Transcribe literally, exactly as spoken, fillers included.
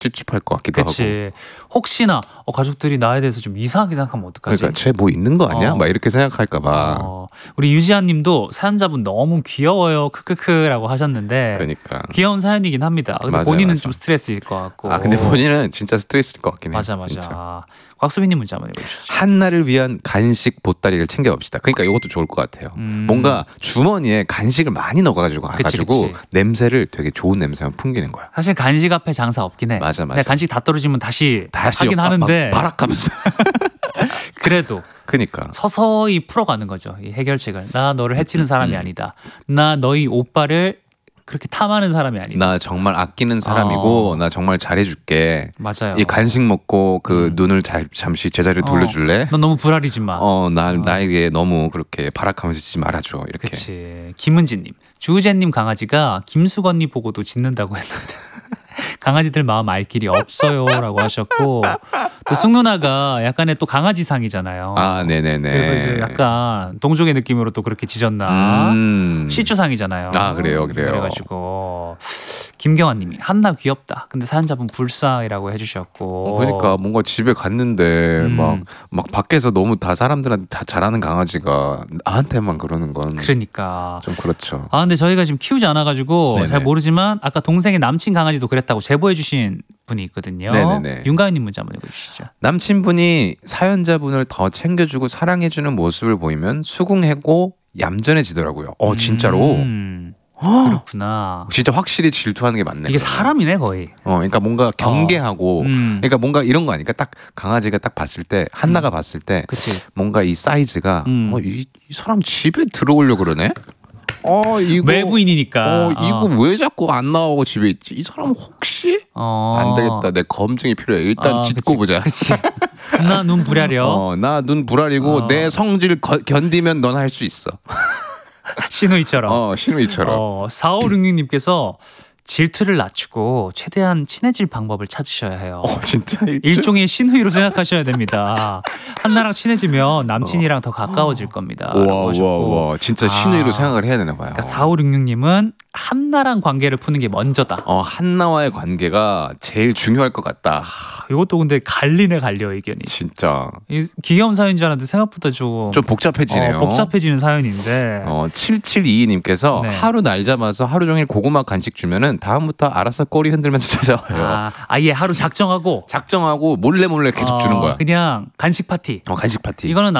찝찝할 것 같기도 그치. 하고. 혹시나 어, 가족들이 나에 대해서 좀 이상하게 생각하면 어떡하지? 그러니까 쟤 뭐 있는 거 아니야? 어. 막 이렇게 생각할까봐. 어, 우리 유지아님도 사연자분 너무 귀여워요 크크크라고 하셨는데 그러니까. 귀여운 사연이긴 합니다. 근데 맞아요, 본인은 맞아. 좀 스트레스일 것 같고. 아 근데 본인은 진짜 스트레스일 것 같긴 해요. 맞아 맞아. 진짜. 곽수빈님 문자 한번 읽어주시죠. 한날을 위한 간식 보따리를 챙겨봅시다. 그러니까 이것도 좋을 것 같아요. 음. 뭔가 주머니에 간식을 많이 넣어가지고 그치, 가지고 그치. 냄새를 되게 좋은 냄새만 풍기는 거야. 사실 간식 앞에 장사 없긴 해. 맞아, 맞아. 근데 간식 다 떨어지면 다시, 다시 하긴 막- 하는데 막 바락하면서. 그래도 그니까. 서서히 풀어가는 거죠. 이 해결책을. 나 너를 해치는 사람이 음. 아니다. 나 너희 오빠를 그렇게 탐하는 사람이 아니다. 나 정말 아끼는 사람이고 어. 나 정말 잘해줄게. 맞아요. 이 간식 먹고 그 음. 눈을 자, 잠시 제자리로 어. 돌려줄래? 넌 너무 불알이지 마. 어, 나, 어. 나에게 너무 그렇게 발악하면서 지지 말아줘. 이렇게. 그치. 김은지님. 주우재님 강아지가 김수건님 보고도 짖는다고 했는데 강아지들 마음 알 길이 없어요라고 하셨고 또 승 누나가 약간의 또 강아지상이잖아요. 아, 네네네. 그래서 이제 약간 동족의 느낌으로 또 그렇게 짖었나. 음. 시추상이잖아요. 아, 그래요, 그래요. 그래가지고 김경환님이 한나 귀엽다. 근데 사연자분 불쌍이라고 해주셨고. 어, 그러니까 뭔가 집에 갔는데 음. 막, 막 밖에서 너무 다 사람들한테 다 잘하는 강아지가 나한테만 그러는 건 좀 그러니까. 그렇죠. 아 근데 저희가 지금 키우지 않아가지고 네네. 잘 모르지만 아까 동생의 남친 강아지도 그랬다고 제보해주신 분이 있거든요. 네네네. 윤가은님 문자 한번 읽어주시죠. 남친분이 사연자분을 더 챙겨주고 사랑해주는 모습을 보이면 수긍하고 얌전해지더라고요. 어 진짜로. 음, 헉! 그렇구나. 진짜 확실히 질투하는 게 맞네. 이게 그러면. 사람이네 거의. 어, 그러니까 뭔가 경계하고, 음. 그러니까 뭔가 이런 거 아니까 딱 강아지가 딱 봤을 때 한나가 봤을 때 그치. 뭔가 이 사이즈가 음. 어, 이, 이 사람 집에 들어오려 그러네. 어 이거 외부인이니까. 어 이거 왜 자꾸 안 나오고 집에 있지? 이 사람 혹시 어. 안 되겠다. 내 검증이 필요해. 일단 어, 짚고 그치, 보자. 그치. 나 눈 부랴려. 어, 나 눈 불알이고 어. 내 성질 거, 견디면 넌 할 수 있어. 신우이처럼. 어, 신우이처럼. 어, 사오육육님께서 질투를 낮추고 최대한 친해질 방법을 찾으셔야 해요. 어, 진짜 일종의 신우이로 생각하셔야 됩니다. 한나랑 친해지면 남친이랑 더 가까워질 겁니다. 와, 라고 와, 하셨고. 와, 진짜 신우이로 아. 생각을 해야 되나 봐요. 그러니까 사오육육님은 한나랑 관계를 푸는 게 먼저다. 어, 한나와의 관계가 제일 중요할 것 같다. 이것도 근데 갈리네 갈려 의견이. 진짜 이 귀여운 사연인 줄 알았는데 생각보다 좀, 좀 복잡해지네요. 어, 복잡해지는 사연인데. 어, 칠칠이이님께서 네. 하루 날 잡아서 하루 종일 고구마 간식 주면은 다음부터 알아서 꼬리 흔들면서 찾아와요. 아, 아예 하루 작정하고 작정하고 몰래 몰래 계속 어, 주는 거야. 그냥 간식 파티. 어, 간식 파티. 이거는